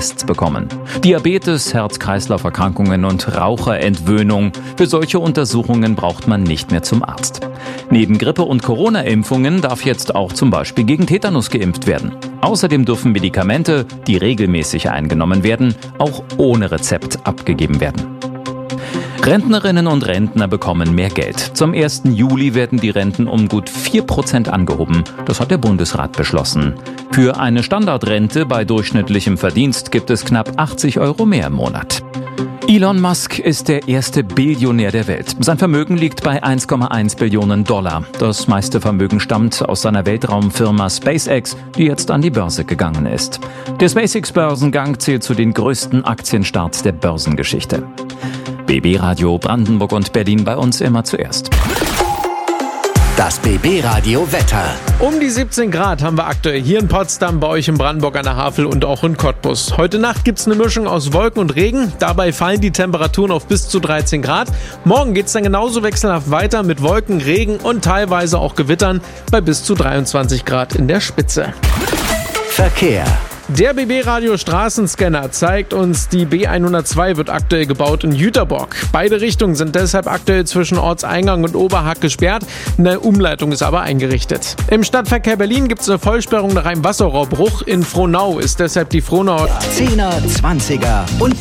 Tests bekommen. Diabetes, Herz-Kreislauf-Erkrankungen und Raucherentwöhnung. Für solche Untersuchungen braucht man nicht mehr zum Arzt. Neben Grippe- und Corona-Impfungen darf jetzt auch zum Beispiel gegen Tetanus geimpft werden. Außerdem dürfen Medikamente, die regelmäßig eingenommen werden, auch ohne Rezept abgegeben werden. Rentnerinnen und Rentner bekommen mehr Geld. Zum 1. Juli werden die Renten um gut 4% angehoben. Das hat der Bundesrat beschlossen. Für eine Standardrente bei durchschnittlichem Verdienst gibt es knapp 80 € mehr im Monat. Elon Musk ist der erste Billionär der Welt. Sein Vermögen liegt bei 1,1 Billionen $. Das meiste Vermögen stammt aus seiner Weltraumfirma SpaceX, die jetzt an die Börse gegangen ist. Der SpaceX-Börsengang zählt zu den größten Aktienstarts der Börsengeschichte. BB Radio Brandenburg und Berlin, bei uns immer zuerst. Das BB Radio Wetter. Um die 17 Grad haben wir aktuell hier in Potsdam, bei euch in Brandenburg an der Havel und auch in Cottbus. Heute Nacht gibt es eine Mischung aus Wolken und Regen. Dabei fallen die Temperaturen auf bis zu 13 Grad. Morgen geht es dann genauso wechselhaft weiter mit Wolken, Regen und teilweise auch Gewittern bei bis zu 23 Grad in der Spitze. Verkehr. Der BB-Radio Straßenscanner zeigt uns, die B102 wird aktuell gebaut in Jüterbock. Beide Richtungen sind deshalb aktuell zwischen Ortseingang und Oberhack gesperrt. Eine Umleitung ist aber eingerichtet. Im Stadtverkehr Berlin gibt es eine Vollsperrung nach einem Wasserrohrbruch. In Frohnau ist deshalb die Frohnauer 10er, 20er und